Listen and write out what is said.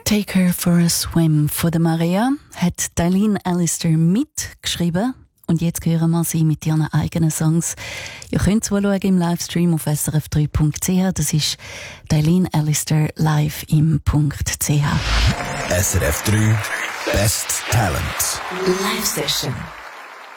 Take Her for a Swim von der Maria hat Dailene Allister mitgeschrieben. Und jetzt hören wir sie mit ihren eigenen Songs. Ihr könnt zuschauen im Livestream auf srf3.ch. Das ist Dailene Allister live im.ch. SRF 3 Best Talent Live Session.